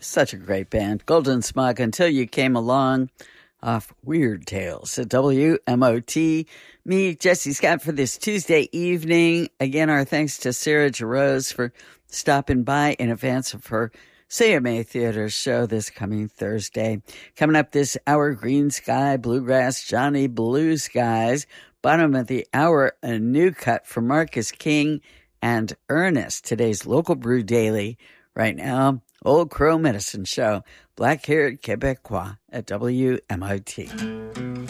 Such a great band. Golden Smog, Until You Came Along, off Weird Tales at WMOT. Me, Jesse Scott, for this Tuesday evening. Again, our thanks to Sarah Jarosz for stopping by in advance of her CMA Theater show this coming Thursday. Coming up this hour, Green Sky, Bluegrass, Johnny Blue Skies. Bottom of the hour, a new cut from Marcus King and Ernest. Today's Local Brew Daily. Right now, Old Crow Medicine Show, Black-Haired Quebecois at WMIT.